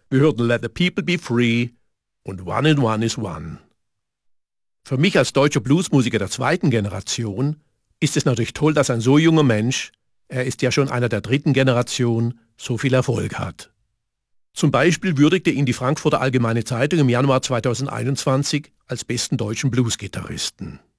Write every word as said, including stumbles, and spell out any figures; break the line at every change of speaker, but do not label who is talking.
Wir hörten Let the People Be Free und One and One is One. Für mich als deutscher Bluesmusiker der zweiten Generation ist es natürlich toll, dass ein so junger Mensch, er ist ja schon einer der dritten Generation, so viel Erfolg hat. Zum Beispiel würdigte ihn die Frankfurter Allgemeine Zeitung im Januar zweitausendeinundzwanzig als besten deutschen Bluesgitarristen.